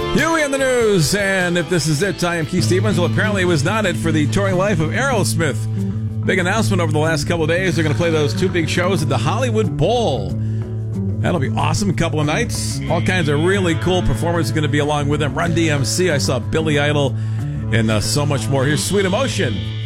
Huey in the news, and if this is it, I am Keith Stevens. Well, apparently it was not it for the touring life of Aerosmith. Big announcement over the last couple of days. They're going to play those two big shows at the Hollywood Bowl. That'll be awesome. A couple of nights. All kinds of really cool performers are going to be along with them. Run DMC. I saw Billy Idol and so much more. Here's Sweet Emotion.